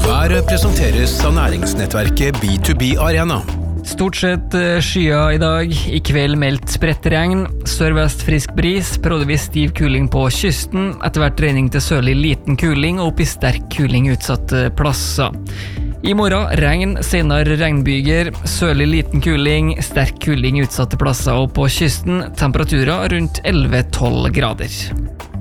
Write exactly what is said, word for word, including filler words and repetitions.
Været presenteres av næringsnettverket B to B Arena. Stort sett skya I dag, I kveld meldt spredt regn, sørvest frisk bris, periodevis stiv kuling på kysten, etter hvert regning til sørlig liten kuling og opp I sterk kuling utsatte plasser. I morgen regn, senere regnbyger, sørlig liten kuling, sterk kuling utsatte plasser og på kysten, temperaturer rundt elleve til tolv grader.